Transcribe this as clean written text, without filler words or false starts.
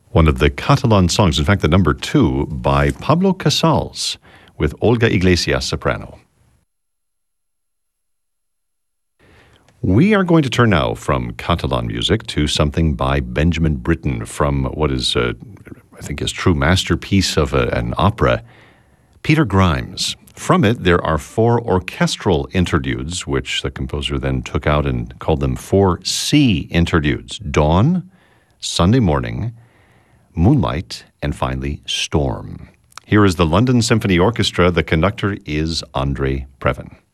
One of the Catalan songs, in fact, the number 2 by Pablo Casals with Olga Iglesias soprano. We are going to turn now from Catalan music to something by Benjamin Britten from what is, I think, his true masterpiece of an opera, Peter Grimes. From it, there are 4 orchestral interludes, which the composer then took out and called them 4 sea interludes: Dawn, Sunday Morning, Moonlight, and finally, Storm. Here is the London Symphony Orchestra. The conductor is Andre Previn.